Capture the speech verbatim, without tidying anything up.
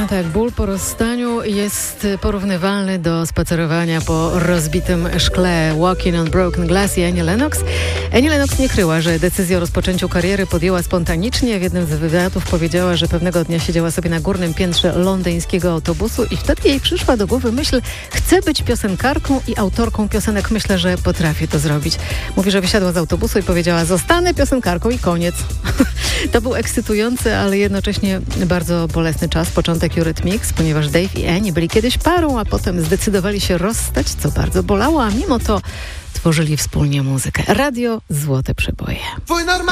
tak, ból po rozstaniu jest porównywalny do spacerowania po rozbitym szkle. Walking on Broken Glass i Annie Lennox. Annie Lennox nie kryła, że decyzję o rozpoczęciu kariery podjęła spontanicznie. W jednym z wywiadów powiedziała, że pewnego dnia siedziała sobie na górnym piętrze londyńskiego autobusu i wtedy jej przyszła do głowy myśl: chcę być piosenkarką i autorką piosenek. Myślę, że potrafię to zrobić. Mówi, że wysiadła z autobusu i powiedziała: zostanę piosenkarką i koniec. To był ekscytujący, ale jednocześnie bardzo bolesny czas, początek Eurythmics, ponieważ Dave i Annie byli kiedyś parą, a potem zdecydowali się rozstać, co bardzo bolało, a mimo to tworzyli wspólnie muzykę. Radio Złote Przeboje.